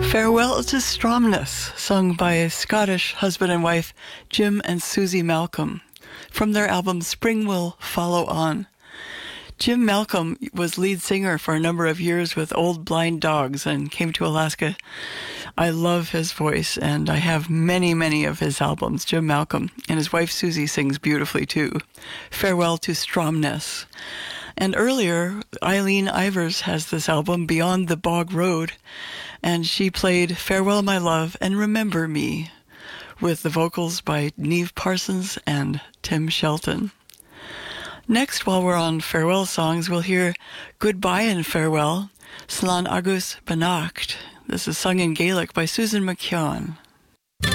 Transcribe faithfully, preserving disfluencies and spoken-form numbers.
Farewell to Stromness, sung by Scottish husband and wife Jim and Susie Malcolm, from their album Spring Will Follow On. Jim Malcolm was lead singer for a number of years with Old Blind Dogs and came to Alaska. I love his voice, and I have many, many of his albums. Jim Malcolm and his wife Susie sings beautifully too. Farewell to Stromness. And earlier, Eileen Ivers has this album, Beyond the Bog Road, and she played Farewell My Love and Remember Me, with the vocals by Neve Parsons and Tim Shelton. Next, while we're on farewell songs, we'll hear Goodbye and Farewell, Slán agus beannacht. This is sung in Gaelic by Susan McKeown.